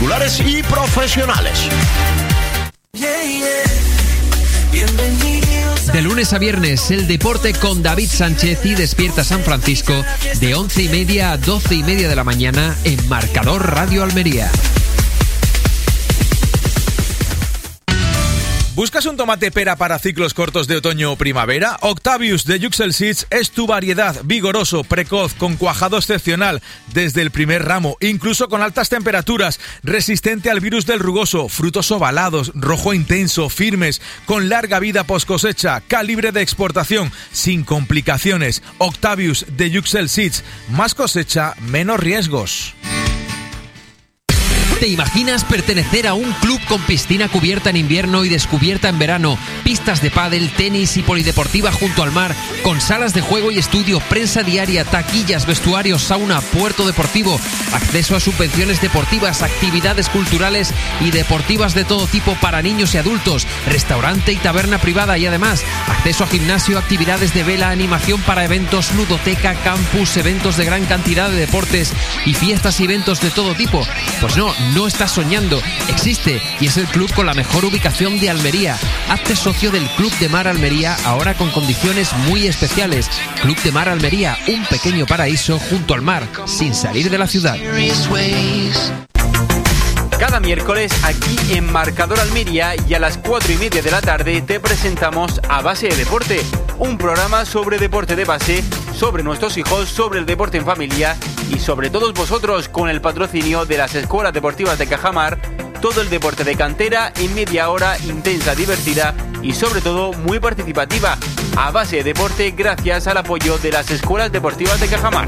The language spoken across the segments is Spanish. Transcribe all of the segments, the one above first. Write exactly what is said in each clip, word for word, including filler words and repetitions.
particulares y profesionales. De lunes a viernes, el deporte con David Sánchez y Despierta San Francisco, de once y media a doce y media de la mañana en Marcador Radio Almería. ¿Buscas un tomate pera para ciclos cortos de otoño o primavera? Octavius de Yuxel Seeds es tu variedad, vigoroso, precoz, con cuajado excepcional desde el primer ramo, incluso con altas temperaturas, resistente al virus del rugoso, frutos ovalados, rojo intenso, firmes, con larga vida post cosecha, calibre de exportación, sin complicaciones. Octavius de Yuxel Seeds, más cosecha, menos riesgos. ¿Te imaginas pertenecer a un club con piscina cubierta en invierno y descubierta en verano, pistas de pádel, tenis y polideportiva junto al mar, con salas de juego y estudio, prensa diaria, taquillas, vestuarios, sauna, puerto deportivo, acceso a subvenciones deportivas, actividades culturales y deportivas de todo tipo para niños y adultos, restaurante y taberna privada y además acceso a gimnasio, actividades de vela, animación para eventos, ludoteca, campus, eventos de gran cantidad de deportes y fiestas y eventos de todo tipo? Pues no, no estás soñando, existe y es el club con la mejor ubicación de Almería. Hazte socio del Club de Mar Almería, ahora con condiciones muy especiales. Club de Mar Almería, un pequeño paraíso junto al mar, sin salir de la ciudad. Cada miércoles aquí en Marcador Almería y a las cuatro y media de la tarde te presentamos A Base de Deporte, un programa sobre deporte de base, sobre nuestros hijos, sobre el deporte en familia y sobre todos vosotros, con el patrocinio de las escuelas deportivas de Cajamar. Todo el deporte de cantera en media hora intensa, divertida y sobre todo muy participativa. A Base de Deporte, gracias al apoyo de las escuelas deportivas de Cajamar.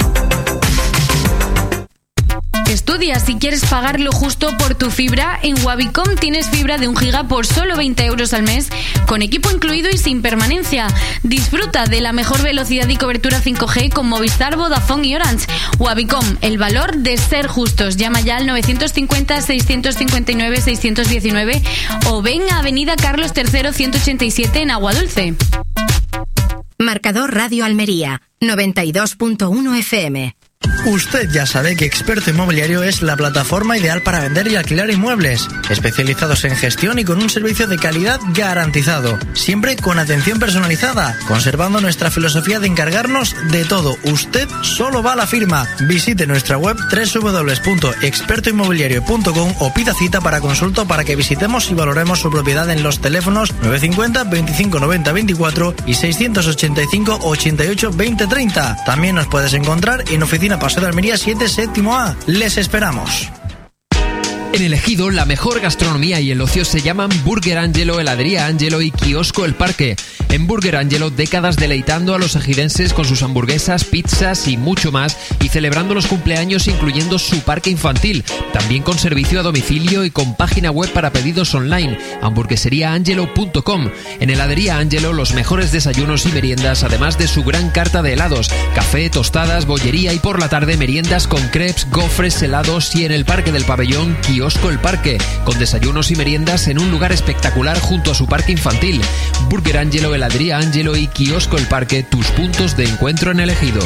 Estudia si quieres pagar lo justo por tu fibra. En Wavicom tienes fibra de un giga por solo veinte euros al mes, con equipo incluido y sin permanencia. Disfruta de la mejor velocidad y cobertura cinco G con Movistar, Vodafone y Orange. Wavicom, el valor de ser justos. Llama ya al novecientos cincuenta, seiscientos cincuenta y nueve, seiscientos diecinueve o ven a Avenida Carlos tercero ciento ochenta y siete en Aguadulce. Marcador Radio Almería, noventa y dos punto uno F M. Usted ya sabe que Experto Inmobiliario es la plataforma ideal para vender y alquilar inmuebles, especializados en gestión y con un servicio de calidad garantizado, siempre con atención personalizada, conservando nuestra filosofía de encargarnos de todo. Usted solo va a la firma. Visite nuestra web doble u doble u doble u punto experto inmobiliario punto com o pida cita para consulta para que visitemos y valoremos su propiedad en los teléfonos nueve cinco cero, veinticinco noventa, veinticuatro y seiscientos ochenta y cinco, ochenta y ocho, veinte, treinta. También nos puedes encontrar en oficina Paseo de Almería siete, séptimo A. Les esperamos. En el Ejido, la mejor gastronomía y el ocio se llaman Burger Angelo, Heladería Angelo y Kiosco El Parque. En Burger Angelo, décadas deleitando a los ejidenses con sus hamburguesas, pizzas y mucho más, y celebrando los cumpleaños incluyendo su parque infantil, también con servicio a domicilio y con página web para pedidos online, hamburguesería angelo punto com. En Heladería Angelo, los mejores desayunos y meriendas, además de su gran carta de helados, café, tostadas, bollería y por la tarde meriendas con crepes, gofres, helados, y en el Parque del Pabellón, Kiosco El Parque, con desayunos y meriendas en un lugar espectacular junto a su parque infantil. Burger Angelo, Heladería Angelo y Kiosco El Parque, tus puntos de encuentro en el Ejido.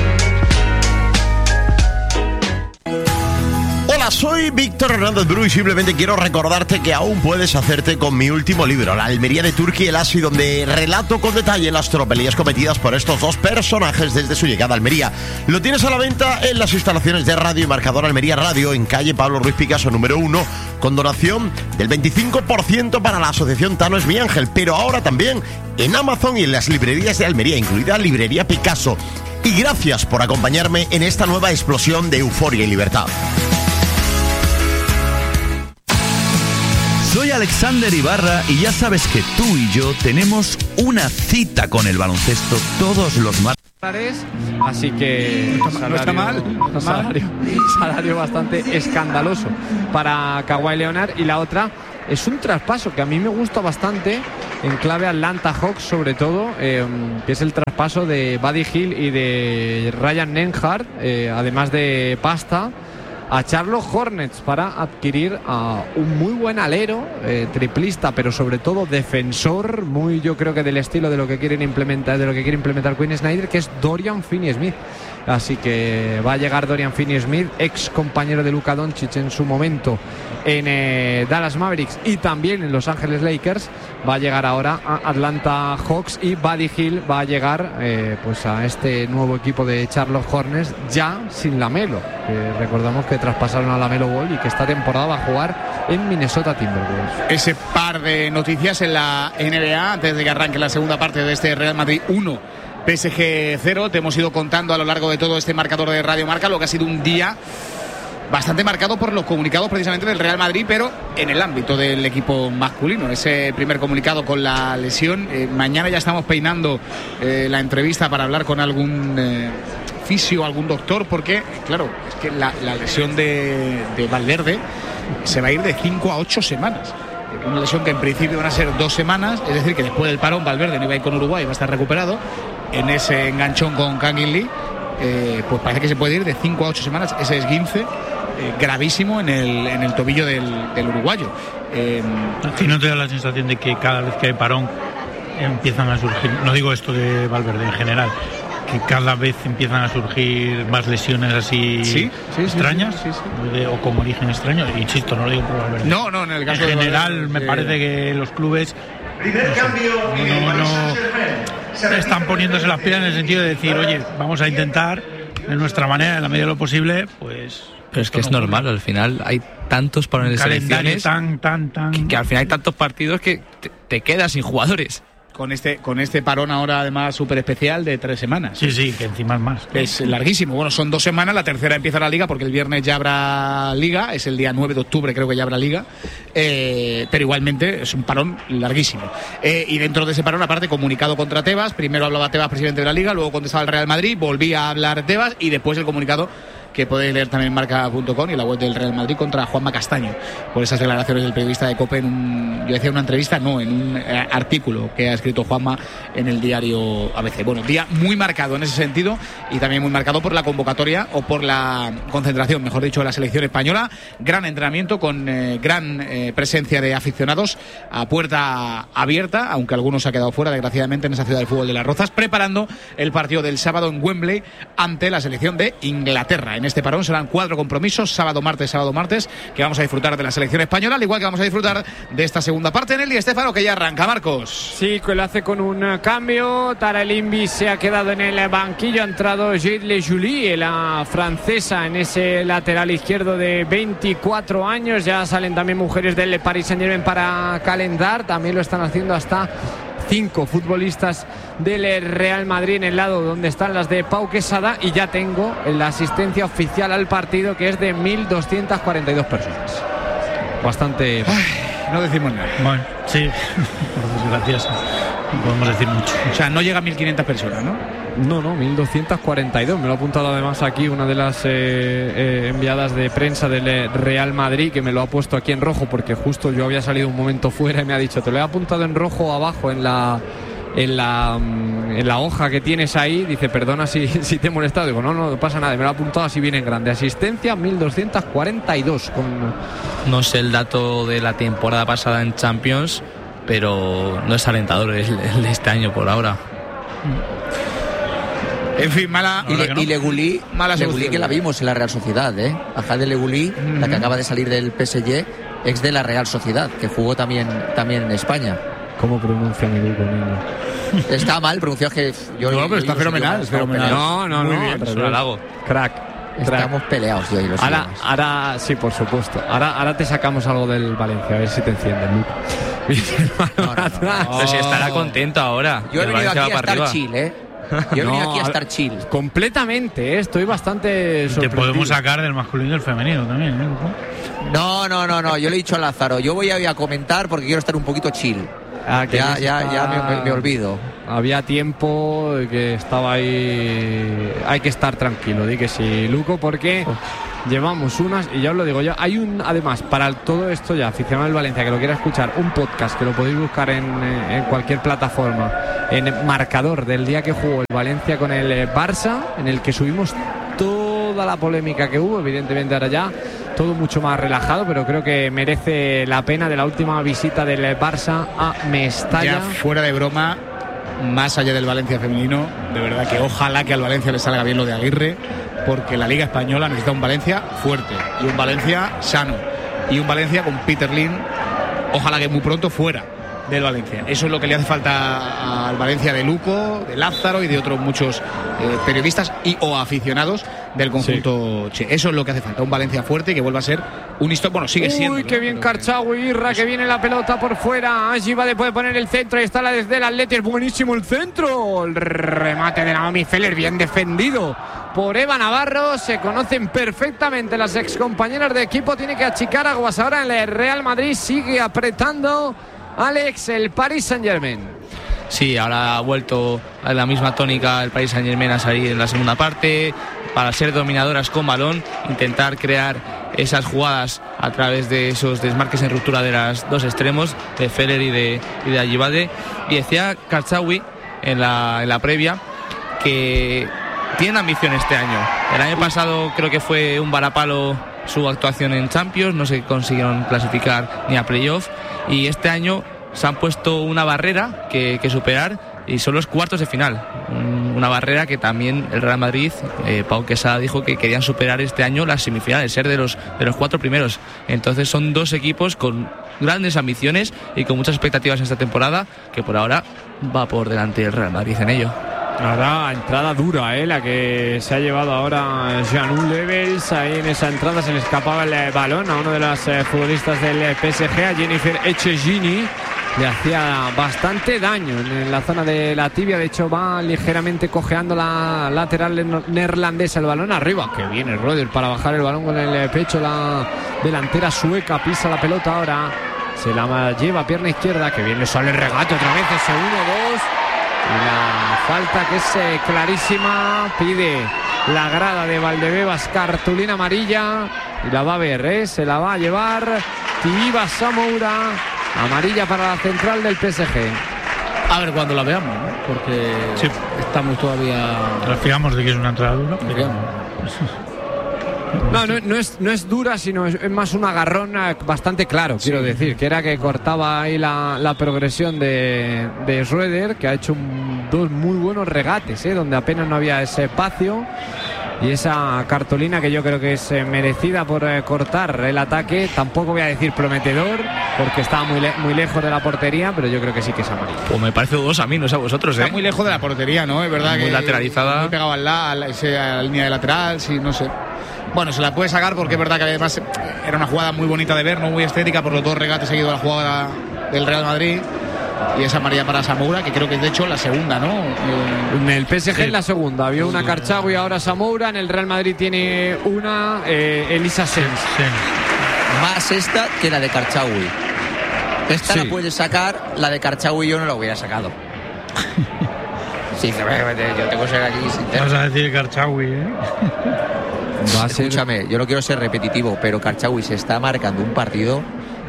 Hola, soy Víctor Hernández Bru y simplemente quiero recordarte que aún puedes hacerte con mi último libro, La Almería de Turki y el Asi, donde relato con detalle las tropelías cometidas por estos dos personajes desde su llegada a Almería. Lo tienes a la venta en las instalaciones de Radio y Marcador Almería Radio, en calle Pablo Ruiz Picasso número uno, con donación del veinticinco por ciento para la asociación Tano es mi ángel, pero ahora también en Amazon y en las librerías de Almería, incluida Librería Picasso. Y gracias por acompañarme en esta nueva explosión de euforia y libertad. Soy Alexander Ibarra y ya sabes que tú y yo tenemos una cita con el baloncesto todos los martes. Así que no está, salario, no está mal, no está salario, salario bastante escandaloso para Kawhi Leonard. Y la otra es un traspaso que a mí me gusta bastante en clave Atlanta Hawks, sobre todo, eh, que es el traspaso de Buddy Hield y de Ryan Nembhard, eh, además de pasta, a Charlotte Hornets para adquirir a un muy buen alero, eh, triplista, pero sobre todo defensor, muy, yo creo que del estilo de lo que quieren implementar, de lo que quiere implementar Quinn Snyder, que es Dorian Finney-Smith. Así que va a llegar Dorian Finney-Smith, ex compañero de Luka Doncic en su momento en eh, Dallas Mavericks y también en Los Ángeles Lakers, va a llegar ahora a Atlanta Hawks, y Buddy Hield va a llegar eh, pues a este nuevo equipo de Charlotte Hornets ya sin Lamelo, que recordamos que traspasaron a Lamelo Ball y que esta temporada va a jugar en Minnesota Timberwolves. Ese par de noticias en la N B A antes de que arranque la segunda parte de este Real Madrid uno P S G cero. Te hemos ido contando a lo largo de todo este marcador de Radio Marca lo que ha sido un día bastante marcado por los comunicados precisamente del Real Madrid, pero en el ámbito del equipo masculino. Ese primer comunicado con la lesión. Eh, mañana ya estamos peinando eh, la entrevista para hablar con algún eh, fisio, algún doctor, porque, claro, es que la, la lesión de, de Valverde se va a ir de cinco a ocho semanas. Una lesión que en principio van a ser dos semanas, es decir, que después del parón Valverde no iba a ir con Uruguay, va a estar recuperado. En ese enganchón con Kangin Lee, eh, pues parece que se puede ir de cinco a ocho semanas, ese esguince. Eh, gravísimo en el, en el tobillo del, del uruguayo. Eh, ¿A ti no te da la sensación de que cada vez que hay parón empiezan a surgir, no digo esto de Valverde en general, que cada vez empiezan a surgir más lesiones así ¿Sí? Sí, extrañas sí, sí, sí. De, o con origen extraño? Insisto, no lo digo por Valverde. No, no, en el caso en de general Valverde, me eh... parece que los clubes Primer no, cambio no, no, no están poniéndose las pilas en el sentido de decir, oye, vamos a intentar de nuestra manera, en la medida de lo posible, pues... Pero es que es normal, al final hay tantos parones de selecciones tan, tan, tan... Que, que al final hay tantos partidos que te, te quedas sin jugadores. Con este, con este parón ahora además súper especial de tres semanas. Sí, sí, que encima es más. Es larguísimo. Bueno, son dos semanas, la tercera empieza la Liga porque el viernes ya habrá Liga, es el día nueve de octubre creo que ya habrá Liga, eh, pero igualmente es un parón larguísimo. Eh, y dentro de ese parón, aparte, comunicado contra Tebas, primero hablaba Tebas, presidente de la Liga, luego contestaba el Real Madrid, volvía a hablar Tebas y después el comunicado que podéis leer también en marca punto com y la web del Real Madrid contra Juanma Castaño por esas declaraciones del periodista de COPE en un, yo decía una entrevista, no, en un eh, artículo que ha escrito Juanma en el diario A B C. Bueno, día muy marcado en ese sentido y también muy marcado por la convocatoria o por la concentración, mejor dicho, de la selección española. Gran entrenamiento con eh, gran eh, presencia de aficionados a puerta abierta, aunque algunos se ha quedado fuera desgraciadamente en esa ciudad del fútbol de Las Rozas, preparando el partido del sábado en Wembley ante la selección de Inglaterra. En este parón serán cuatro compromisos, sábado, martes, sábado, martes, que vamos a disfrutar de la selección española, al igual que vamos a disfrutar de esta segunda parte en el Di Stéfano, que ya arranca, Marcos. Sí, que lo hace con un cambio. Tara Limbi se ha quedado en el banquillo, ha entrado Jade Le Julie, la francesa, en ese lateral izquierdo de veinticuatro años. Ya salen también mujeres del Paris Saint-Germain para calentar, también lo están haciendo hasta cinco futbolistas del Real Madrid en el lado donde están las de Pau Quesada, y ya tengo la asistencia oficial al partido, que es de mil doscientas cuarenta y dos personas. Bastante... Ay, no decimos nada. Bueno, sí, por desgracia no podemos decir mucho. O sea, no llega a mil quinientas personas, ¿no? No, no, mil doscientas cuarenta y dos. Me lo ha apuntado además aquí una de las eh, eh, enviadas de prensa del Real Madrid, que me lo ha puesto aquí en rojo porque justo yo había salido un momento fuera y me ha dicho, te lo he apuntado en rojo abajo en la en la en la hoja que tienes ahí. Dice, perdona si, si te he molestado. Digo, no, no pasa nada, me lo ha apuntado así bien en grande. Asistencia mil doscientas cuarenta y dos con... No sé el dato de la temporada pasada en Champions, pero no es alentador el, el de este año por ahora. En fin, mala... Y, le, no. y Legulí, mala Legulí, que la vimos en la Real Sociedad, ¿eh? Ajá de Legulí, uh-huh. La que acaba de salir del P S G, ex de la Real Sociedad, que jugó también, también en España. ¿Cómo pronuncia mi Luco, niño? Está mal pronunciado, que yo... No, pero está fenomenal, fenomenal. No, no, muy no, bien. Es un halago. Crack. Estamos peleados yo y los ahora, ahora, sí, por supuesto. Ahora, ahora te sacamos algo del Valencia, a ver si te enciende, Luco. No, no, no, no. Pero si estará contento ahora. Yo he venido aquí a estar arriba. chill, ¿eh? Yo he venido no, aquí a estar chill. Completamente, ¿eh? Estoy bastante sorprendido. Te podemos sacar del masculino y del femenino también, ¿eh? No, no, no, no. Yo le he dicho a Lázaro, yo voy a, a comentar porque quiero estar un poquito chill. Ah, que ya, ya, está... ya me, me, me olvido. Había tiempo que estaba ahí. Hay que estar tranquilo, di que sí, Luco, porque oh. llevamos unas, y ya os lo digo yo, hay un, además, para todo esto ya, aficionado del Valencia que lo quiera escuchar, un podcast que lo podéis buscar en, en cualquier plataforma, en marcador del día que jugó el Valencia con el Barça, en el que subimos toda la polémica que hubo, evidentemente ahora ya todo mucho más relajado, pero creo que merece la pena, de la última visita del Barça a Mestalla. Ya fuera de broma, más allá del Valencia femenino, de verdad que ojalá que al Valencia le salga bien lo de Aguirre, porque la Liga Española necesita un Valencia fuerte y un Valencia sano, y un Valencia con Peter Lim, ojalá que muy pronto fuera del Valencia. Eso es lo que le hace falta al Valencia de Luco, de Lázaro y de otros muchos eh, periodistas y o aficionados del conjunto sí. Che. Eso es lo que hace falta, un Valencia fuerte y que vuelva a ser un histórico. Bueno, sigue siendo. Uy, qué bien Karchaoui, Irra, que viene la pelota por fuera. Ajibade puede poner el centro, ahí está la desde el Atleti, es buenísimo el centro. El remate de Naomi Feller, bien defendido por Eva Navarro. Se conocen perfectamente las excompañeras de equipo. Tiene que achicar aguas ahora en el Real Madrid. Sigue apretando Alex, el Paris Saint-Germain. Sí, ahora ha vuelto a la misma tónica el Paris Saint-Germain a salir en la segunda parte para ser dominadoras con balón, intentar crear esas jugadas a través de esos desmarques en ruptura de los dos extremos, de Feller y de, y de Ajibade. Y decía Karchaoui en la, en la previa que tiene ambición este año. El año pasado creo que fue un varapalo su actuación en Champions, no se consiguieron clasificar ni a playoff, y este año se han puesto una barrera que, que superar y son los cuartos de final, una barrera que también el Real Madrid, eh, Pau Quesada dijo que querían superar este año las semifinales, ser de los, de los cuatro primeros. Entonces son dos equipos con grandes ambiciones y con muchas expectativas en esta temporada, que por ahora va por delante el Real Madrid en ello. Nada, entrada dura, ¿eh? La que se ha llevado ahora Jean Levels. Ahí en esa entrada se le escapaba el balón a uno de los eh, futbolistas del P S G, a Jennifer Echegini. Le hacía bastante daño en la zona de la tibia. De hecho va ligeramente cojeando la lateral neerlandesa. El balón arriba, que viene Roder para bajar el balón con el pecho. La delantera sueca pisa la pelota ahora, se la lleva a pierna izquierda, que bien le sale el regate otra vez. Ese uno dos y la falta que es eh, clarísima. Pide la grada de Valdebebas cartulina amarilla y la va a ver, ¿eh? Se la va a llevar Tiba Samoura. Amarilla para la central del P S G. A ver cuando la veamos, ¿no? Porque sí, estamos todavía. Nos fijamos de que es una entrada dura. No, no, no, es, no es dura, sino es, es más un agarrón bastante claro, quiero sí. decir, que era que cortaba ahí la, la progresión de, de Schröder, que ha hecho un, dos muy buenos regates, ¿eh? Donde apenas no había ese espacio. Y esa cartulina que yo creo que es eh, merecida por eh, cortar el ataque. Tampoco voy a decir prometedor, porque estaba muy, le- muy lejos de la portería, pero yo creo que sí que es amarillo. Pues me parece dudoso a mí, no sé a vosotros, ¿eh? Está muy lejos de la portería, ¿no? Es verdad muy que lateralizada. Muy pegado al la, a, la, a la línea de lateral, sí, no sé. Bueno, se la puede sacar porque es verdad que además era una jugada muy bonita de ver, no muy estética, por los dos regates seguidos de la jugada del Real Madrid. Y esa amarilla para Samoura, que creo que es de hecho la segunda, ¿no? Eh, en el P S G sí. En la segunda. Había una Karchaoui y ahora Samoura. En el Real Madrid tiene una eh, Elisa Sens. Sí. Más esta que la de Karchaoui. Esta sí. La puedes sacar, la de Karchaoui yo no la hubiera sacado. Sí, yo tengo que ser aquí sincero. Vas a decir Karchaoui, ¿eh? Va a ser... Escúchame, yo no quiero ser repetitivo, pero Karchaoui se está marcando un partido.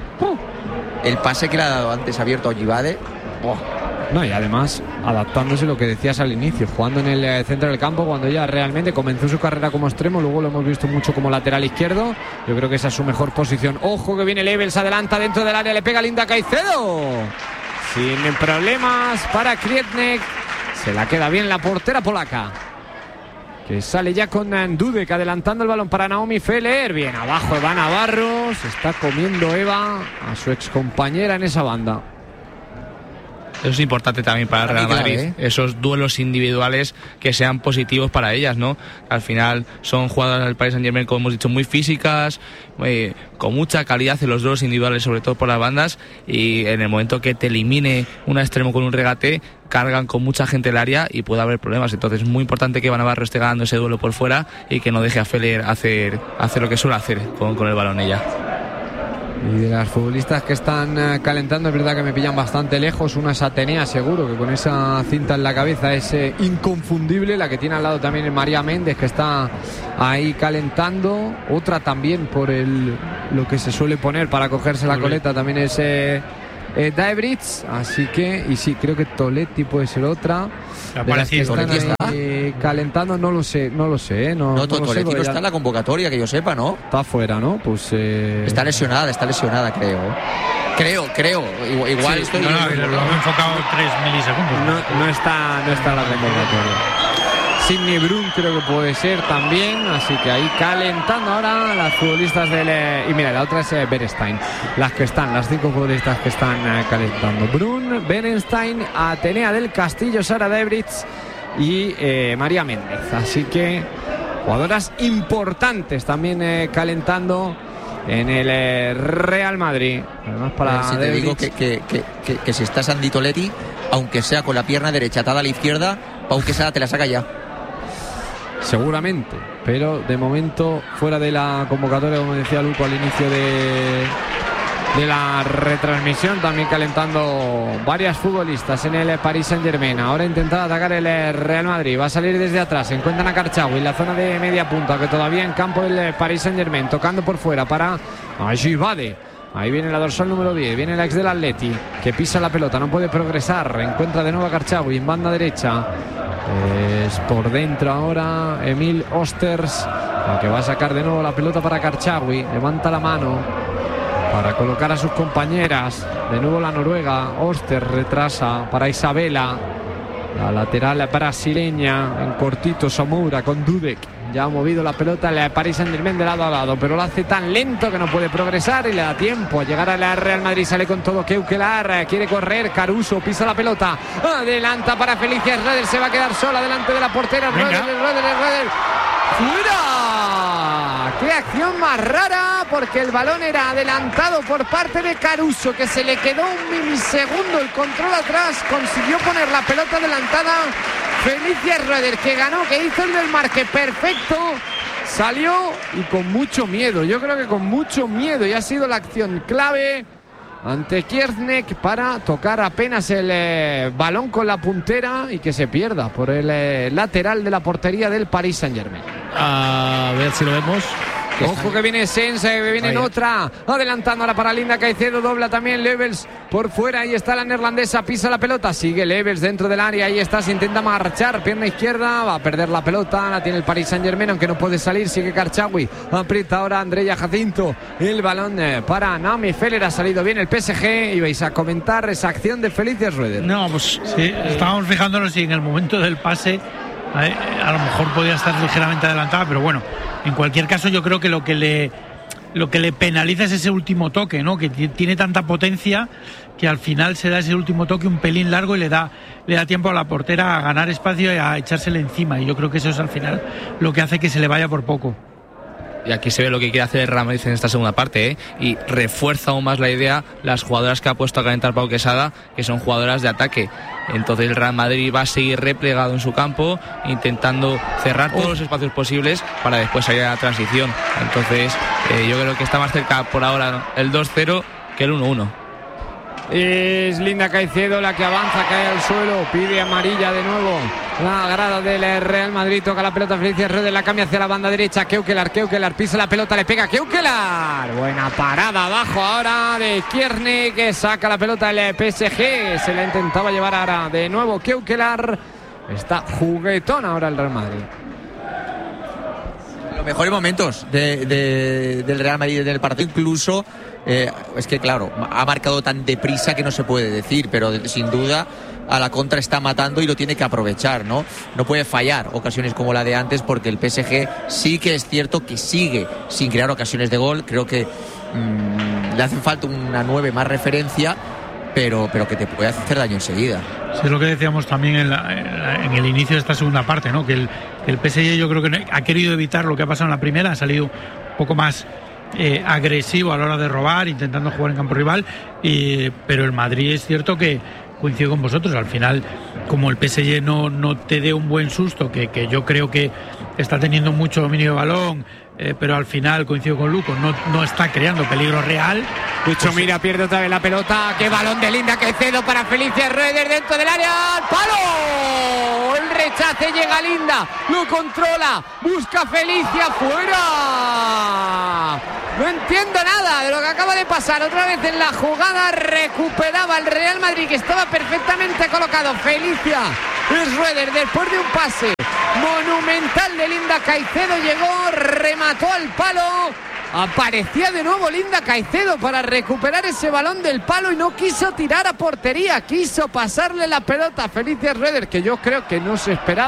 El pase que le ha dado antes abierto a Ajibade. Oh. No, y además adaptándose lo que decías al inicio, jugando en el centro del campo cuando ella realmente comenzó su carrera como extremo, luego lo hemos visto mucho como lateral izquierdo. Yo creo que esa es su mejor posición. Ojo que viene Levels, adelanta dentro del área, le pega Linda Caicedo. Sin problemas para Krietnek. Se la queda bien la portera polaca, que sale ya con Dudek adelantando el balón para Naomi Feller. Bien abajo Eva Navarro. Se está comiendo Eva a su excompañera en esa banda. Eso es importante también para el Real Madrid, ¿eh? Esos duelos individuales que sean positivos para ellas, ¿no? Al final son jugadoras del Paris Saint-Germain, como hemos dicho, muy físicas, eh, con mucha calidad en los duelos individuales, sobre todo por las bandas, y en el momento que te elimine un extremo con un regate, cargan con mucha gente el área y puede haber problemas. Entonces es muy importante que Eva Navarro esté ganando ese duelo por fuera y que no deje a Feller hacer, hacer lo que suele hacer con, con el balón ella. Y de las futbolistas que están uh, calentando, es verdad que me pillan bastante lejos. Una es Atenea, seguro, que con esa cinta en la cabeza es eh, inconfundible. La que tiene al lado también es María Méndez, que está ahí calentando. Otra también por el lo que se suele poner para cogerse la coleta, también es eh, eh, Daebritz. Así que, y sí, creo que Toletti puede ser otra. De las que están ahí calentando, no lo sé, no lo sé, ¿eh? No, no, no Toletti lo sé, no está en la convocatoria, que yo sepa, ¿no? Está fuera, ¿no? Pues eh... está lesionada, está lesionada, creo. Creo, creo. Igual, igual sí, estoy. No, no, lo hemos enfocado tres milisegundos. No, no está, no está en la convocatoria. Sidney Brun creo que puede ser también, así que ahí calentando ahora las futbolistas del... Eh, y mira, la otra es eh, Berenstein, las que están, las cinco futbolistas que están eh, calentando. Brun, Berenstein, Atenea del Castillo, Sara Debritz y eh, María Méndez, así que jugadoras importantes también eh, calentando en el eh, Real Madrid. Además para si te Debritz. digo que, que, que, que, que si está Sandy Toletti, aunque sea con la pierna derecha atada a la izquierda, Pau Quesada te la saca ya. Seguramente, pero de momento fuera de la convocatoria, como decía Luco al inicio de, de la retransmisión, también calentando varias futbolistas en el Paris Saint-Germain. Ahora intenta atacar el Real Madrid, va a salir desde atrás, se encuentran a Karchaoui en la zona de media punta, que todavía en campo el Paris Saint-Germain, tocando por fuera para Ajibade. Ahí viene la dorsal número diez, viene la ex del Atleti, que pisa la pelota, no puede progresar, encuentra de nuevo a Karchaoui en banda derecha. Es por dentro ahora Emil Osters, que va a sacar de nuevo la pelota para Karchaoui, levanta la mano para colocar a sus compañeras, de nuevo la noruega, Osters retrasa para Isabela, la lateral brasileña, en cortito Samoura con Dudek. Ya ha movido la pelota el Paris Saint-Germain de lado a lado, pero lo hace tan lento que no puede progresar y le da tiempo a llegar al Real Madrid. Sale con todo Keukelar, quiere correr, Caruso pisa la pelota, adelanta para Felicia Schroeder, se va a quedar sola delante de la portera. Schroeder, Schroeder, Schroeder, ¡fuera! ¡Qué acción más rara! Porque el balón era adelantado por parte de Caruso, que se le quedó un milisegundo el control atrás, consiguió poner la pelota adelantada. Felicia Schroeder, que ganó, que hizo el del marque perfecto, salió y con mucho miedo, yo creo que con mucho miedo, y ha sido la acción clave ante Kierznek para tocar apenas el eh, balón con la puntera y que se pierda por el eh, lateral de la portería del Paris Saint-Germain. A ver si lo vemos. Ojo que viene Sense, que viene en otra, adelantando ahora para Linda Caicedo, dobla también Levels por fuera, ahí está la neerlandesa, pisa la pelota, sigue Levels dentro del área, ahí está, se intenta marchar, pierna izquierda, va a perder la pelota, la tiene el Paris Saint-Germain, aunque no puede salir, sigue Karchaoui, aprieta ahora Andrea Jacinto, el balón para Naomi Feller, ha salido bien el P S G, y vais a comentar esa acción de Felicia Schroeder. No, pues sí, estábamos fijándonos si en el momento del pase a, a lo mejor podía estar ligeramente adelantada, pero bueno, en cualquier caso yo creo que lo que le lo que le penaliza es ese último toque, ¿no? Que t- tiene tanta potencia que al final se da ese último toque un pelín largo y le da le da tiempo a la portera a ganar espacio y a echársele encima, y yo creo que eso es al final lo que hace que se le vaya por poco. Y aquí se ve lo que quiere hacer el Real Madrid en esta segunda parte, ¿eh? Y refuerza aún más la idea las jugadoras que ha puesto a calentar Pau Quesada, que son jugadoras de ataque. Entonces el Real Madrid va a seguir replegado en su campo, intentando cerrar todos los espacios posibles para después salir a la transición. Entonces eh, yo creo que está más cerca por ahora el dos cero que el uno uno. Es Linda Caicedo la que avanza, cae al suelo, pide amarilla de nuevo. La grada del Real Madrid, toca la pelota Felicia Schroeder, la cambia hacia la banda derecha. Keukelar, Keukelar, pisa la pelota, le pega Keukelar. Buena parada abajo ahora de Kierznek, que saca la pelota el P S G. Se la intentaba llevar ahora de nuevo Keukelar. Está juguetón ahora el Real Madrid. Los mejores momentos de, de, del Real Madrid del partido, incluso eh, es que claro, ha marcado tan deprisa que no se puede decir, pero de, sin duda a la contra está matando y lo tiene que aprovechar, ¿no? No puede fallar ocasiones como la de antes, porque el P S G sí que es cierto que sigue sin crear ocasiones de gol. Creo que mmm, le hace falta una nueve más referencia, pero, pero que te puede hacer daño enseguida. Sí, es lo que decíamos también en, la, en, la, en el inicio de esta segunda parte, ¿no? Que el, el P S G yo creo que ha querido evitar lo que ha pasado en la primera, ha salido un poco más eh, agresivo a la hora de robar, intentando jugar en campo rival, y, pero el Madrid es cierto que coincido con vosotros, al final como el P S G no, no te dé un buen susto, que, que yo creo que está teniendo mucho dominio de balón, eh, pero al final coincido con Luco, no, no está creando peligro real. Lucho pues, Mira pierde otra vez la pelota, qué balón de Linda Caicedo para Felicia Schroeder dentro del área, ¡al palo! El rechace, llega Linda, lo controla, busca Felicia, fuera. No entiendo nada de lo que acaba de pasar. Otra vez en la jugada recuperaba el Real Madrid, que estaba perfectamente colocado. Felicia Schroeder, después de un pase monumental de Linda Caicedo, llegó, remató al palo. Aparecía de nuevo Linda Caicedo para recuperar ese balón del palo y no quiso tirar a portería, quiso pasarle la pelota a Felicia Schroeder, que yo creo que no se esperaba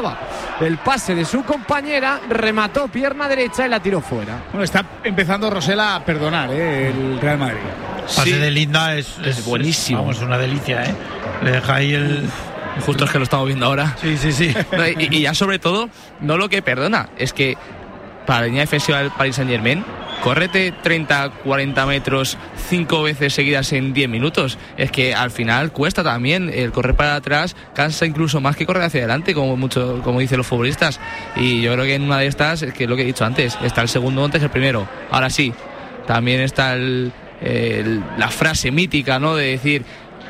el pase de su compañera, remató pierna derecha y la tiró fuera. Bueno, está empezando Rosela a perdonar, ¿eh? El Real Madrid. El pase Sí. de Linda es, es, Es buenísimo. Es, vamos, una delicia, ¿eh? Le deja ahí el... Justo es que lo estamos viendo ahora. Sí, sí, sí. No, y, y ya sobre todo, no lo que perdona, es que para la línea defensiva del Paris Saint-Germain, córrete treinta, cuarenta metros cinco veces seguidas en diez minutos. Es que al final cuesta también. El correr para atrás cansa incluso más que correr hacia adelante, como mucho, como dicen los futbolistas. Y yo creo que en una de estas, es que lo que he dicho antes, está el segundo antes el primero. Ahora sí, también está el, el, la frase mítica, ¿no? De decir,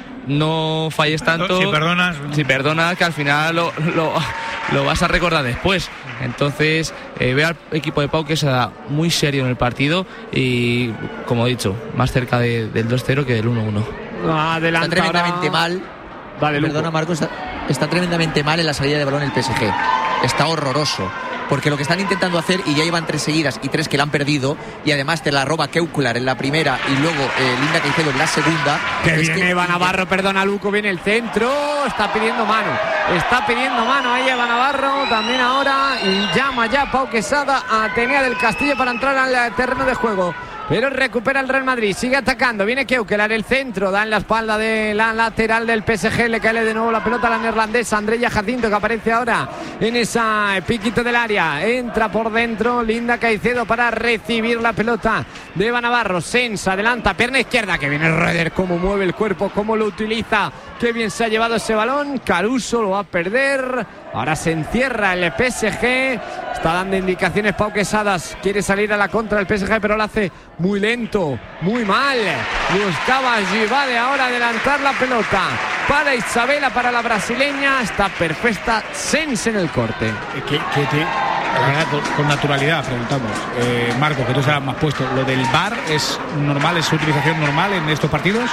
no falles tanto. Si perdonas. Si perdonas, que al final lo, lo, lo vas a recordar después. Entonces, eh, veo al equipo de Pau que se da muy serio en el partido y, como he dicho, más cerca de, del dos cero que del uno uno. Está tremendamente mal. Vale, Perdona, Marcos, está, está tremendamente mal en la salida de balón el P S G. Está horroroso. Porque lo que están intentando hacer, y ya llevan tres seguidas y tres que la han perdido, y además te la roba Keukular en la primera y luego eh, Linda Caicedo en la segunda. Que es viene que... Eva Navarro, perdona Luco, viene el centro, está pidiendo mano, está pidiendo mano ahí Eva Navarro, también ahora, y llama ya Pau Quesada a Atenea del Castillo para entrar al terreno de juego. Pero recupera el Real Madrid, sigue atacando, viene Keukelar, el centro, da en la espalda de la lateral del P S G, le cae de nuevo la pelota a la neerlandesa Andrea Jacinto, que aparece ahora en esa piquito del área, entra por dentro Linda Caicedo para recibir la pelota de Eva Navarro, Sens adelanta, pierna izquierda, que viene Reder, cómo mueve el cuerpo, cómo lo utiliza, qué bien se ha llevado ese balón, Caruso lo va a perder, ahora se encierra el P S G, está dando indicaciones Pau Quesadas, quiere salir a la contra del P S G, pero lo hace muy lento, muy mal. Buscaba Givade ahora adelantar la pelota para Isabela, para la brasileña. Está perfecta Sens en el corte. Que, que te, la verdad, con, con naturalidad preguntamos, eh, Marco, que tú estabas más puesto, ¿lo del V A R es normal, es su utilización normal en estos partidos?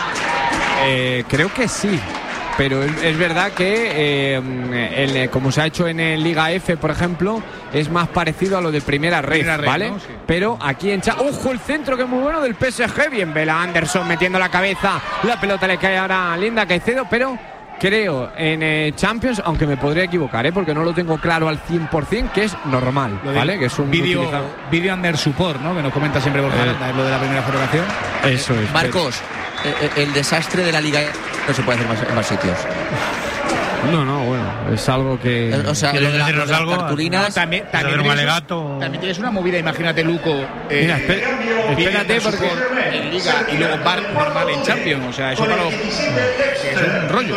Eh, creo que sí. Pero es, es verdad que eh, el, como se ha hecho en el Liga F, por ejemplo, es más parecido a lo de primera red, Primera red, ¿vale? ¿no? Sí. Pero aquí en Cha... ¡Ojo! El centro que es muy bueno del P S G. Bien, Bela Anderson metiendo la cabeza. La pelota le cae ahora a Linda Caicedo, pero creo en eh, Champions, aunque me podría equivocar, ¿eh? Porque no lo tengo claro al cien por ciento, que es normal, Lo ¿vale? Que es un vídeo utilizado... video under support, ¿no? Que nos comenta siempre Borja Aranda, es lo de la primera federación. Eso es. Marcos, eh, el desastre de la Liga no se puede hacer más, en más sitios. No, no, bueno, es algo que... O sea, lo de, la, lo de las cartulinas... No, también, también, un tienes, alegato. también tienes una movida, imagínate, Luco. Eh, Mira, espé- espérate, video porque- support en Liga y luego V A R normal en Champions. O sea, eso para los, es un rollo.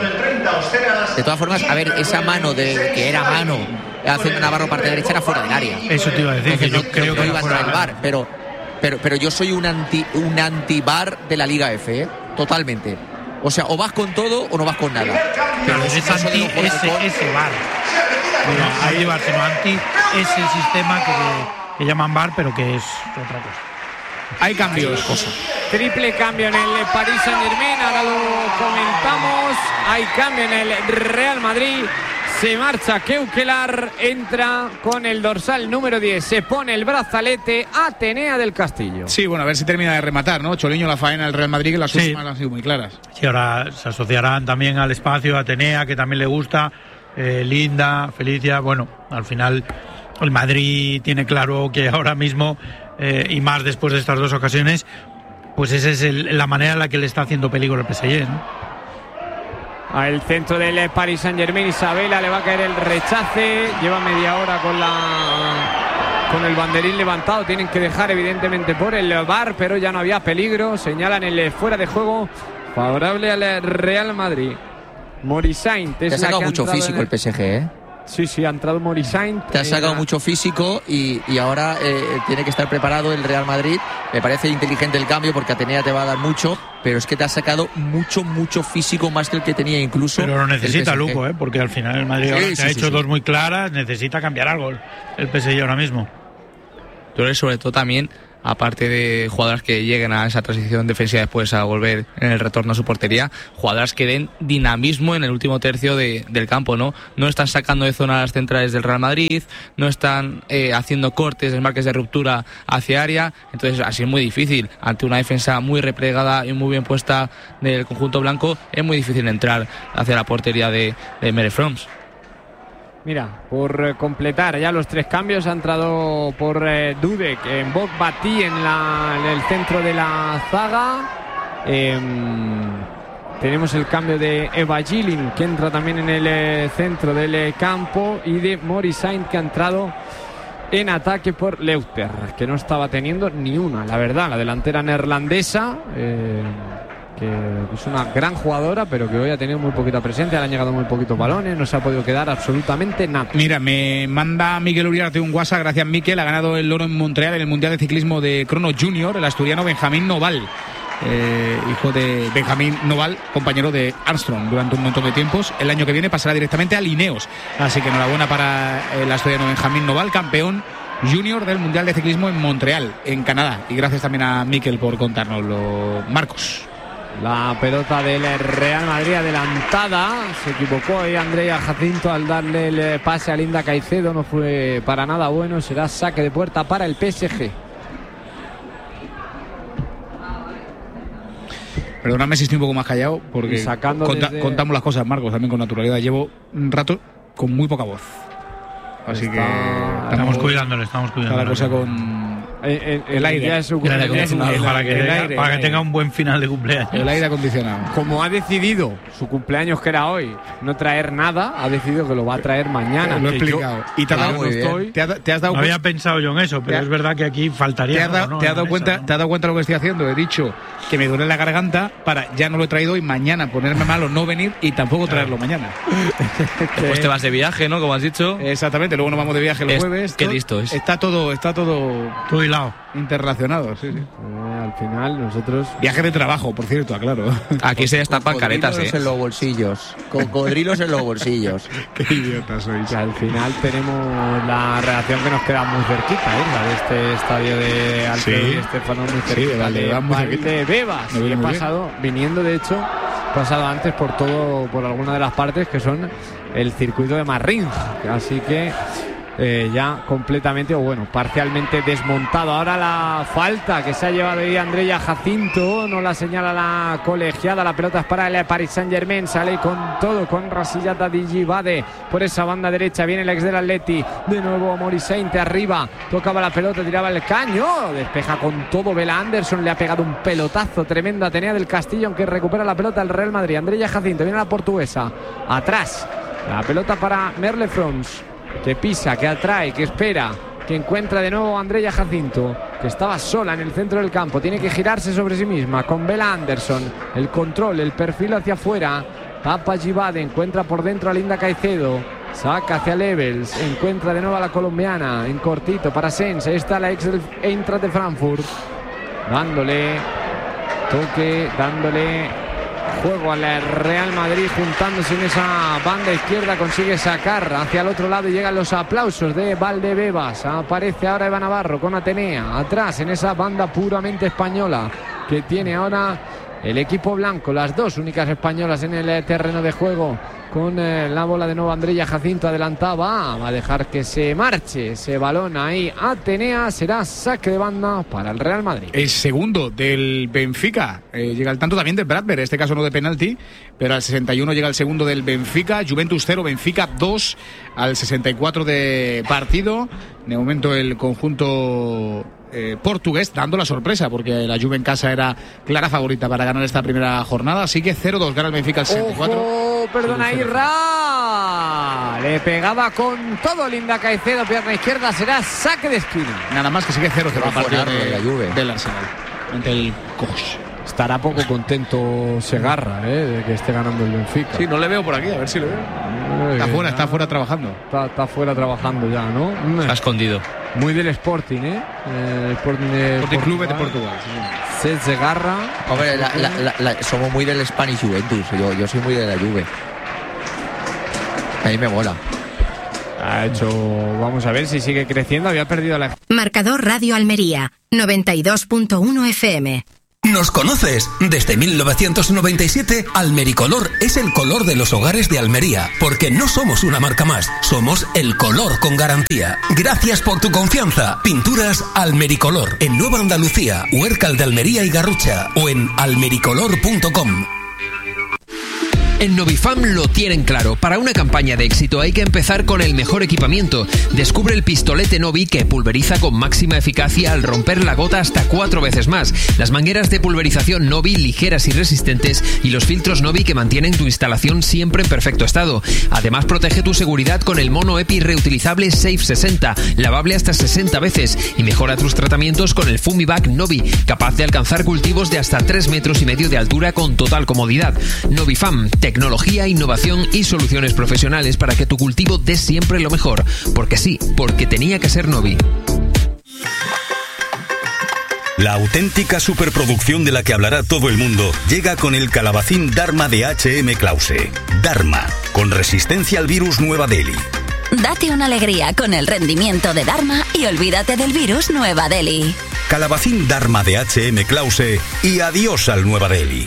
De todas formas, a ver, esa mano de que era mano haciendo Navarro parte derecha era fuera del área. Eso te iba a decir, que yo no, creo no que iba era a fuera entrar el del V A área. R, pero, pero, pero yo soy un anti un anti-V A R de la Liga F, ¿eh? Totalmente. O sea, o vas con todo o no vas con nada. Pero si es no son anti de los juegos ese, con- ese V A R. No, hay V A R, sino anti ese sistema que, que llaman V A R, pero que es otra cosa. Hay cambios. Triple cambio en el Paris Saint-Germain, ahora lo comentamos. Hay cambio en el Real Madrid. Se marcha Keukelar, entra con el dorsal número diez, se pone el brazalete Atenea del Castillo. Sí, bueno, a ver si termina de rematar, ¿no? Choliño, la faena del Real Madrid, que las Sí. últimas han sido muy claras. Sí, ahora se asociarán también al espacio Atenea, que también le gusta, eh, Linda, Felicia. Bueno, al final el Madrid tiene claro que ahora mismo, eh, y más después de estas dos ocasiones, pues esa es el- la manera en la que le está haciendo peligro el P S G, ¿no? Al centro del Paris Saint-Germain, Isabela, le va a caer el rechace. Lleva media hora con la con el banderín levantado. Tienen que dejar evidentemente por el V A R, pero ya no había peligro. Señalan el fuera de juego favorable al Real Madrid. Morisaint Te ha sacado mucho físico el P S G, ¿eh? Sí, sí, ha entrado Morisaint. Te ha sacado Eh, mucho físico y, y ahora eh, tiene que estar preparado el Real Madrid. Me parece inteligente el cambio porque Atenea te va a dar mucho, pero es que te ha sacado mucho, mucho físico, más que el que tenía incluso. Pero lo necesita el P S G. Luco, ¿eh? Porque al final el Madrid Sí, ahora sí, se ha sí, hecho sí. dos muy claras, necesita cambiar algo el P S G ahora mismo. Yo creo que sobre todo también, aparte de jugadoras que lleguen a esa transición defensiva después a volver en el retorno a su portería, jugadoras que den dinamismo en el último tercio de, del campo, ¿no? No están sacando de zona las centrales del Real Madrid, no están eh, haciendo cortes, desmarques de ruptura hacia área, entonces así es muy difícil. Ante una defensa muy replegada y muy bien puesta del conjunto blanco, es muy difícil entrar hacia la portería de, de Mere Froms. Mira, por eh, completar ya los tres cambios ha entrado por eh, Dudek en Bok Batí en, la, en el centro de la zaga. Eh, tenemos el cambio de Eva Gilin, que entra también en el eh, centro del eh, campo, y de Morisain, que ha entrado en ataque por Leuter, que no estaba teniendo ni una, la verdad, la delantera neerlandesa. Eh, que es una gran jugadora, pero que hoy ha tenido muy poquita presencia, le han llegado muy poquitos balones, no se ha podido quedar absolutamente nada. Mira, me manda Miguel Uriarte un WhatsApp, gracias Miquel, ha ganado el oro en Montreal en el Mundial de Ciclismo de Crono Junior, el asturiano Benjamín Noval, eh, hijo de Benjamín Noval, compañero de Armstrong durante un montón de tiempos. El año que viene pasará directamente a Lineos, así que enhorabuena para el asturiano Benjamín Noval, campeón junior del Mundial de Ciclismo en Montreal, en Canadá, y gracias también a Miquel por contárnoslo. Marcos. La pelota del Real Madrid adelantada, se equivocó ahí Andrea Jacinto al darle el pase a Linda Caicedo, no fue para nada bueno, será saque de puerta para el P S G. Perdóname si estoy un poco más callado, porque sacando conta, desde... contamos las cosas, Marcos, también con naturalidad. Llevo un rato con muy poca voz, así está... que estamos cuidándole, estamos cuidándole. Está la cosa con el, el, el aire, su el aire acondicionado, para que, el tenga, aire, para que el tenga un buen final de cumpleaños. El aire acondicionado. Como ha decidido su cumpleaños, que era hoy, no traer nada, ha decidido que lo va a traer mañana. Lo he explicado. Yo, y te, claro, no estoy, te, ha, te has dado no había pensado yo en eso, pero es verdad que aquí faltaría. ¿Te has, algo, ¿no? te has dado cuenta, eso, ¿no? te has dado cuenta de lo que estoy haciendo? He dicho que me duele la garganta para ya no lo he traído y mañana ponerme malo, no venir y tampoco traerlo mañana. Pues te vas de viaje, ¿no? Como has dicho. Exactamente, luego nos vamos de viaje el es, jueves. Qué listo es. Está todo, está todo, todo hilado. Interrelacionado, sí, sí. Eh, al final nosotros... Viaje de trabajo, por cierto, aclaro. Aquí se destapan caretas, ¿eh? en los bolsillos. Cocodrilos en los bolsillos. Qué idiotas sois. Que al final tenemos la redacción que nos queda muy cerquita, ¿eh? La de este estadio de Alfredo y Estefano, muy cerquita. Sí, vale, de muy cerquita. Valdebebas. Y he pasado, viniendo de hecho, pasado antes por todo, por alguna de las partes que son el circuito de Marrín. Así que... Eh, ya completamente o bueno, parcialmente desmontado. Ahora la falta que se ha llevado ahí Andrea Jacinto, no la señala la colegiada, la pelota es para el Paris Saint-Germain, sale con todo con Rasillata Digibade por esa banda derecha, viene el ex del Atleti, de nuevo Morisainte arriba, tocaba la pelota, tiraba el caño, despeja con todo Bela Anderson, le ha pegado un pelotazo tremendo a Atenea del Castillo, aunque recupera la pelota el Real Madrid. Andrea Jacinto, viene la portuguesa, atrás, la pelota para Merle Frons, que pisa, que atrae, que espera, que encuentra de nuevo a Andrea Jacinto, que estaba sola en el centro del campo, tiene que girarse sobre sí misma con Bela Anderson, el control, el perfil hacia afuera, Papa Gibade, encuentra por dentro a Linda Caicedo, saca hacia Levels, encuentra de nuevo a la colombiana, en cortito para Sens, ahí está la ex del Eintracht de Frankfurt, dándole toque, dándole juego al Real Madrid, juntándose en esa banda izquierda, consigue sacar hacia el otro lado y llegan los aplausos de Valdebebas. Aparece ahora Eva Navarro con Atenea atrás en esa banda puramente española que tiene ahora el equipo blanco, las dos únicas españolas en el terreno de juego, con eh, la bola de nuevo Andrea Jacinto adelantaba, va a dejar que se marche ese balón ahí Atenea, será saque de banda para el Real Madrid. El segundo del Benfica, eh, llega el tanto también del Bradford, en este caso no de penalti, pero al sesenta y uno llega el segundo del Benfica, Juventus cero, Benfica dos al sesenta y cuatro de partido. De momento el conjunto eh, portugués dando la sorpresa, porque la Juve en casa era clara favorita para ganar esta primera jornada, así que cero dos gana el Benfica al sesenta y cuatro. ¡Ojo! Perdona, Irra. Le pegaba con todo Linda Caicedo, pierna izquierda, será saque de esquina. Nada más que sigue cero cero Va a partido de, de la Juve. del Arsenal ante el Cox. Estará poco contento Segarra, ¿eh? De que esté ganando el Benfica. Sí, no le veo por aquí, a ver si le veo. No Está fuera, ya. está fuera trabajando. Está, está fuera trabajando ya, ¿no? Está escondido. Muy del Sporting, ¿eh? El Sporting de Sporting Club de Portugal. Portugal. Sí. Se Segarra. Hombre, la, la, la, la, somos muy del Spanish Juventus. Yo, yo soy muy de la Juve. A mí me mola. Ha hecho. Vamos a ver si sigue creciendo. Había perdido la. Marcador Radio Almería, noventa y dos punto uno F M. ¿Nos conoces? Desde mil novecientos noventa y siete, Almericolor es el color de los hogares de Almería, porque no somos una marca más, somos el color con garantía. Gracias por tu confianza. Pinturas Almericolor, en Nueva Andalucía, Huércal de Almería y Garrucha, o en almericolor punto com. En Novifam lo tienen claro. Para una campaña de éxito hay que empezar con el mejor equipamiento. Descubre el pistolete Novi que pulveriza con máxima eficacia al romper la gota hasta cuatro veces más. Las mangueras de pulverización Novi ligeras y resistentes y los filtros Novi que mantienen tu instalación siempre en perfecto estado. Además protege tu seguridad con el mono EPI reutilizable Safe sesenta, lavable hasta sesenta veces, y mejora tus tratamientos con el Fumivac Novi, capaz de alcanzar cultivos de hasta tres metros y medio de altura con total comodidad. Novifam, tecnología, innovación y soluciones profesionales para que tu cultivo dé siempre lo mejor. Porque sí, porque tenía que ser Novi. La auténtica superproducción de la que hablará todo el mundo llega con el calabacín Dharma de H M Klause. Dharma, con resistencia al virus Nueva Delhi. Date una alegría con el rendimiento de Dharma y olvídate del virus Nueva Delhi. Calabacín Dharma de H M Klause y adiós al Nueva Delhi.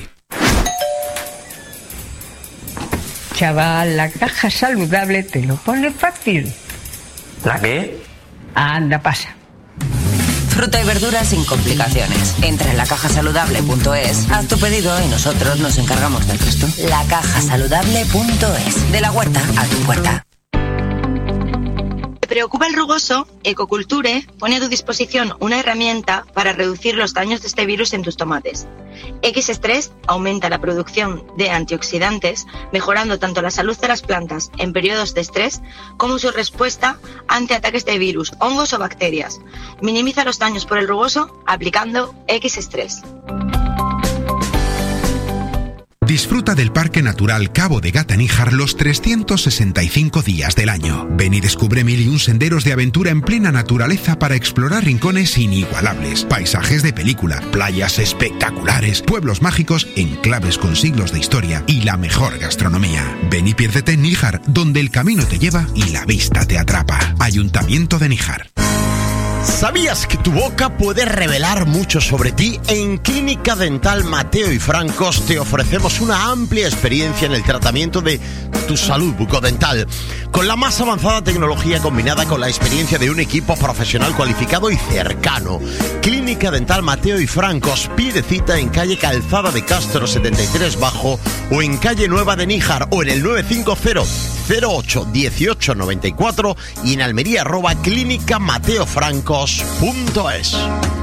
Chaval, la caja saludable te lo pone fácil. ¿La qué? Anda, pasa. Fruta y verduras sin complicaciones. Entra en la caja saludable punto es, haz tu pedido y nosotros nos encargamos del resto. la caja saludable punto es. De la huerta a tu puerta. ¿Te preocupa el rugoso? Ecoculture pone a tu disposición una herramienta para reducir los daños de este virus en tus tomates. X-Stress aumenta la producción de antioxidantes, mejorando tanto la salud de las plantas en periodos de estrés como su respuesta ante ataques de virus, hongos o bacterias. Minimiza los daños por el rugoso aplicando X-Stress. Disfruta del Parque Natural Cabo de Gata-Níjar los trescientos sesenta y cinco días del año. Ven y descubre mil y un senderos de aventura en plena naturaleza para explorar rincones inigualables, paisajes de película, playas espectaculares, pueblos mágicos, enclaves con siglos de historia y la mejor gastronomía. Ven y piérdete en Níjar, donde el camino te lleva y la vista te atrapa. Ayuntamiento de Níjar. ¿Sabías que tu boca puede revelar mucho sobre ti? En Clínica Dental Mateo y Francos te ofrecemos una amplia experiencia en el tratamiento de tu salud bucodental, con la más avanzada tecnología combinada con la experiencia de un equipo profesional cualificado y cercano. Clínica Dental Mateo y Francos, pide cita en calle Calzada de Castro setenta y tres Bajo o en calle Nueva de Níjar o en el nueve cinco cero cero ocho dieciocho noventa y cuatro y en Almería arroba clínica mateo francos punto es.